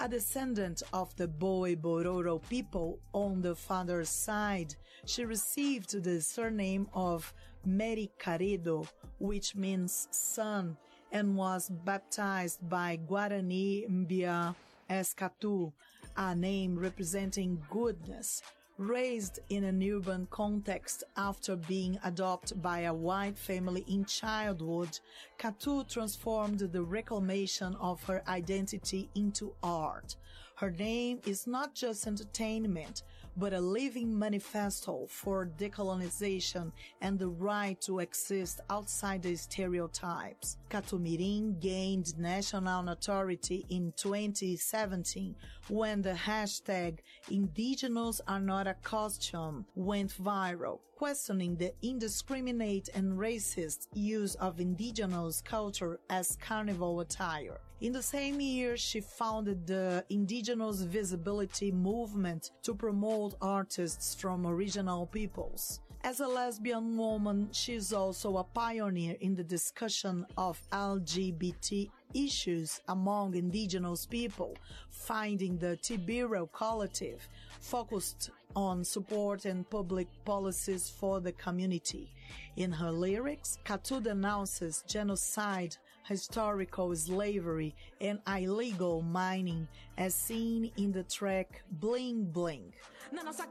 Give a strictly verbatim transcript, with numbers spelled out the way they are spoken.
A descendant of the Boi-Bororo people on the father's side, she received the surname of Mericaredo, which means son, and was baptized by Guarani Mbia as Catu, a name representing goodness. Raised in an urban context after being adopted by a white family in childhood, Catu transformed the reclamation of her identity into art. Her name is not just entertainment, but a living manifesto for decolonization and the right to exist outside the stereotypes. Catumirim gained national notoriety in twenty seventeen when the hashtag Indigenous Are Not a Costume went viral, questioning the indiscriminate and racist use of indigenous culture as carnival attire. In the same year, she founded the Indigenous Visibility Movement to promote artists from original peoples. As a lesbian woman, she is also a pioneer in the discussion of L G B T issues among indigenous people, founding the Tibiro Collective, focused on support and public policies for the community. In her lyrics, Catu denounces genocide, historical slavery, and illegal mining, as seen in the track Bling Bling.